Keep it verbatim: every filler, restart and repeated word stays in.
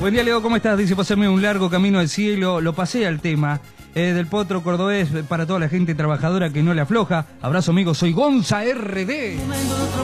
Buen día, Leo, ¿cómo estás? Dice, pasarme un largo camino al cielo. Lo pasé al tema eh, del potro cordobés para toda la gente trabajadora que no le afloja. Abrazo, amigo, soy Gonza R D.